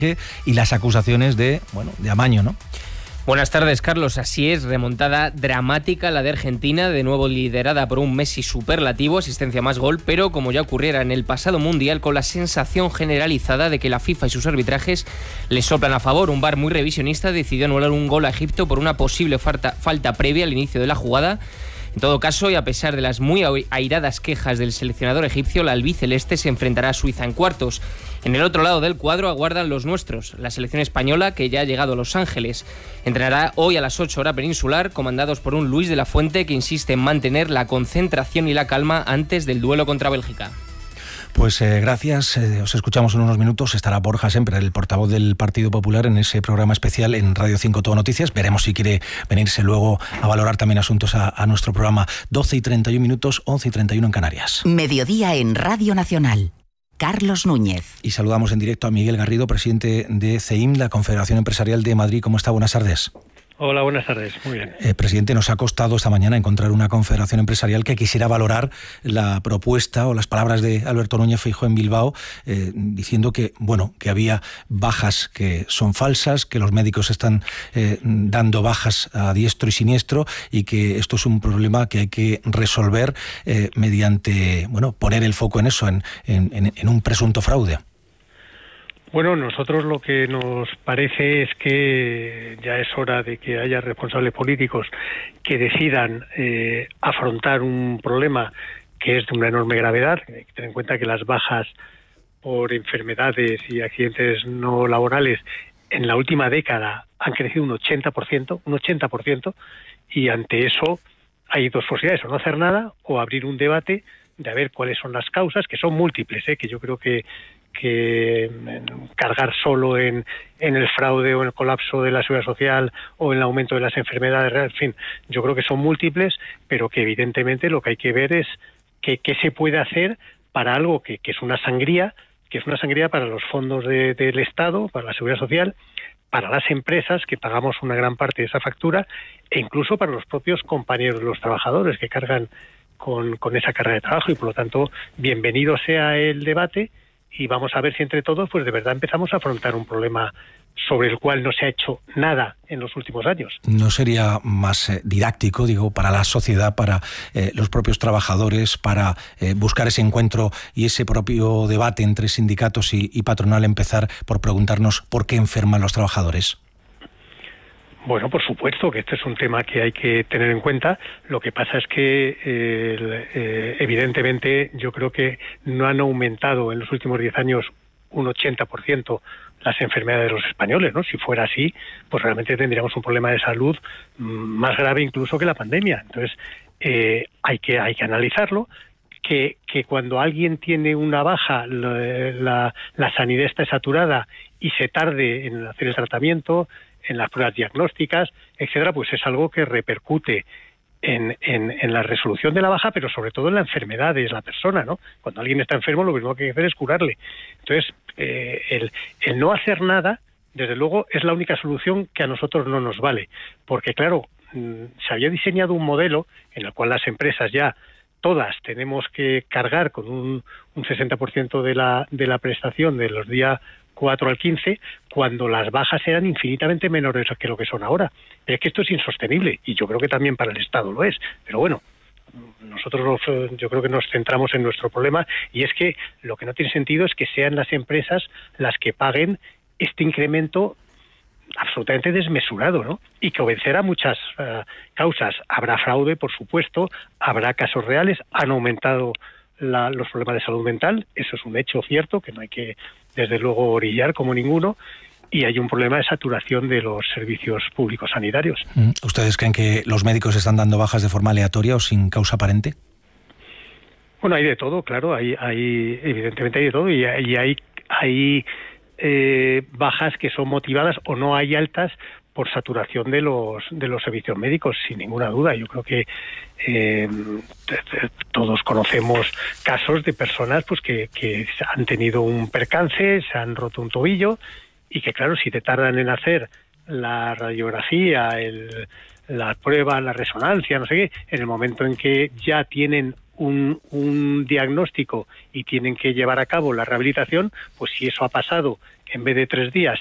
y las acusaciones de amaño, ¿no? Buenas tardes, Carlos. Así es, remontada dramática la de Argentina, de nuevo liderada por un Messi superlativo, asistencia más gol, pero como ya ocurriera en el pasado Mundial, con la sensación generalizada de que la FIFA y sus arbitrajes le soplan a favor. Un VAR muy revisionista decidió anular un gol a Egipto por una posible falta previa al inicio de la jugada. En todo caso, y a pesar de las muy airadas quejas del seleccionador egipcio, la albiceleste se enfrentará a Suiza en cuartos. En el otro lado del cuadro aguardan los nuestros, la selección española, que ya ha llegado a Los Ángeles. Entrenará hoy a las 8 hora peninsular, comandados por un Luis de la Fuente que insiste en mantener la concentración y la calma antes del duelo contra Bélgica. Pues gracias, os escuchamos en unos minutos. Estará Borja Semper, el portavoz del Partido Popular, en ese programa especial en Radio 5 Todo Noticias. Veremos si quiere venirse luego a valorar también asuntos a nuestro programa. 12:31, 11:31 en Canarias. Mediodía en Radio Nacional. Carlos Núñez. Y saludamos en directo a Miguel Garrido, presidente de CEIM, la Confederación Empresarial de Madrid. ¿Cómo está? Buenas tardes. Hola, buenas tardes. Muy bien. Presidente, nos ha costado esta mañana encontrar una confederación empresarial que quisiera valorar la propuesta o las palabras de Alberto Núñez Feijóo en Bilbao, diciendo que había bajas que son falsas, que los médicos están dando bajas a diestro y siniestro y que esto es un problema que hay que resolver mediante poner el foco en eso, en un presunto fraude. Bueno, nosotros lo que nos parece es que ya es hora de que haya responsables políticos que decidan afrontar un problema que es de una enorme gravedad. Hay que tener en cuenta que las bajas por enfermedades y accidentes no laborales en la última década han crecido un 80%, y ante eso hay dos posibilidades: o no hacer nada o abrir un debate de a ver cuáles son las causas, que son múltiples, que yo creo que cargar solo en el fraude o en el colapso de la seguridad social o en el aumento de las enfermedades, en fin, yo creo que son múltiples, pero que evidentemente lo que hay que ver es qué se puede hacer para algo que es una sangría, para los fondos del Estado, para la seguridad social, para las empresas que pagamos una gran parte de esa factura, e incluso para los propios compañeros, los trabajadores que cargan con esa carga de trabajo. Y por lo tanto, bienvenido sea el debate, y vamos a ver si entre todos pues de verdad empezamos a afrontar un problema sobre el cual no se ha hecho nada en los últimos años. ¿No sería más didáctico, para la sociedad, para los propios trabajadores, para buscar ese encuentro y ese propio debate entre sindicatos y patronal, empezar por preguntarnos por qué enferman los trabajadores? Bueno, por supuesto que este es un tema que hay que tener en cuenta. Lo que pasa es que evidentemente yo creo que no han aumentado en los últimos 10 años un 80% las enfermedades de los españoles, ¿no? Si fuera así, pues realmente tendríamos un problema de salud más grave incluso que la pandemia. Entonces, hay que analizarlo. Que cuando alguien tiene una baja, la sanidad está saturada y se tarde en hacer el tratamiento, en las pruebas diagnósticas, etcétera, pues es algo que repercute en la resolución de la baja, pero sobre todo en la enfermedad de la persona, ¿no? Cuando alguien está enfermo, lo primero que hay que hacer es curarle. Entonces, el no hacer nada, desde luego, es la única solución que a nosotros no nos vale. Porque, claro, se había diseñado un modelo en el cual las empresas ya todas tenemos que cargar con un 60% de la prestación de los días 4 al 15, cuando las bajas eran infinitamente menores que lo que son ahora. Es que esto es insostenible, y yo creo que también para el Estado lo es. Pero bueno, nosotros yo creo que nos centramos en nuestro problema, y es que lo que no tiene sentido es que sean las empresas las que paguen este incremento absolutamente desmesurado, ¿no? Y que obedecerá muchas causas. Habrá fraude, por supuesto, habrá casos reales, han aumentado los problemas de salud mental, eso es un hecho cierto que no hay que, desde luego, orillar como ninguno, y hay un problema de saturación de los servicios públicos sanitarios. ¿Ustedes creen que los médicos están dando bajas de forma aleatoria o sin causa aparente? Bueno, hay de todo, claro, evidentemente hay de todo, y hay bajas que son motivadas, o no hay altas por saturación de los servicios médicos, sin ninguna duda. Yo creo que todos conocemos casos de personas pues que han tenido un percance, se han roto un tobillo, y que claro, si te tardan en hacer la radiografía, la prueba, la resonancia, no sé qué, en el momento en que ya tienen un diagnóstico y tienen que llevar a cabo la rehabilitación, pues si eso ha pasado en vez de 3 días